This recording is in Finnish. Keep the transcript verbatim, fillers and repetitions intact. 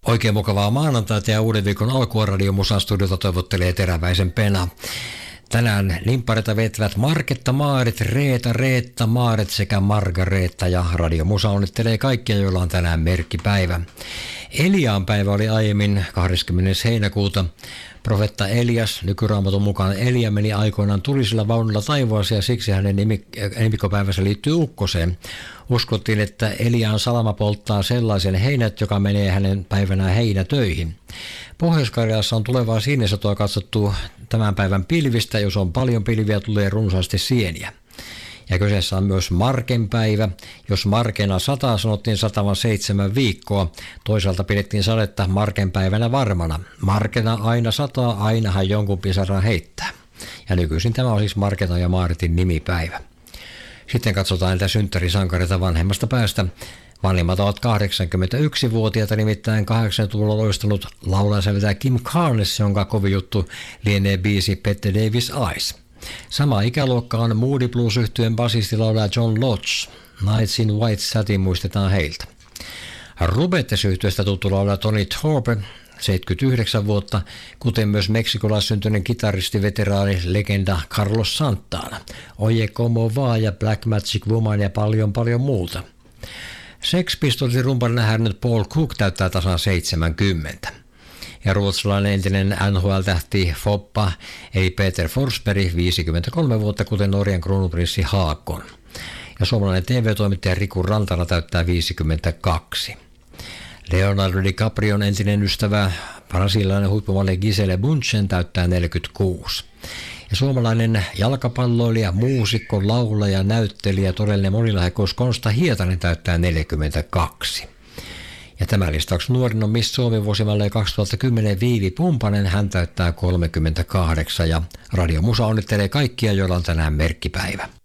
Oikein mukavaa maanantaita ja uuden viikon alkua Radio Musan studiota toivottelee Teräväisen Pena. Tänään limppareita vetävät Marketta Maaret, Reeta Reetta Maaret sekä Margareetta ja Radio Musa onnittelee kaikkia, joilla on tänään merkkipäivä. Eliaan päivä oli aiemmin kahdeskymmenes heinäkuuta. Profetta Elias, nykyraamatun mukaan Elia, meni aikoinaan tulisella vaunulla taivaaseen ja siksi hänen nimikkopäivänsä liittyy ukkoseen. Uskottiin, että Eliaan salama polttaa sellaisen heinät, joka menee hänen päivänään heinätöihin. Pohjois-Karjalassa on tulevaa sinisatoa katsottu tämän päivän pilvistä. Jos on paljon pilviä, tulee runsaasti sieniä. Ja kyseessä on myös Marken päivä. Jos Markena sataa, sanottiin satavan seitsemän viikkoa. Toisaalta pidettiin sadetta Marken päivänä varmana. Markena aina sataa, ainahan jonkun pisaran heittää. Ja nykyisin tämä on siis Marketa ja Maaretin nimipäivä. Sitten katsotaan näitä synttärisankareita vanhemmasta päästä. Vanhimmat ovat kahdeksankymmentäyksivuotiaita, nimittäin kahdeksankymmentäluvulla loistanut laulajasäveltäjä Kim Carnes, jonka kovin juttu lienee biisi Bette Davis Eyes. Sama ikäluokka on Moody Blues-yhtyeen basistilaulaja John Lodge. Nights in White Satin muistetaan heiltä. Rubetes-yhtyeestä tuttu laulaja Tony Thorpe, seitsemänkymmentäyhdeksän vuotta, kuten myös meksikolaissyntyinen kitaristi, veteraani, legenda Carlos Santana. Oye Como Va ja Black Magic Woman ja paljon paljon muuta. Sex Pistolsin rumpan nähnyt Paul Cook täyttää tasan seitsemänkymmentä. Ja ruotsalainen entinen N H L-tähti Foppa eli Peter Forsberg viisikymmentäkolme vuotta, kuten Norjan kruununprinssi Haakon. Ja suomalainen T V-toimittaja Riku Rantala täyttää viisikymmentäkaksi. Leonardo DiCaprion entinen ystävä, brasilialainen huippumalli Gisele Bundchen täyttää neljäkymmentäkuusi. Ja suomalainen jalkapalloilija, muusikko, laulaja, näyttelijä, todellinen monilahjakkuus Konsta Hietanen täyttää neljäkymmentäkaksi. Ja tämän listauksen nuorin on Miss Suomi vuosimalleen kaksituhattakymmenen Viivi Pumpanen, hän täyttää kolmekymmentäkahdeksan ja Radio Musa onnittelee kaikkia, joilla on tänään merkkipäivä.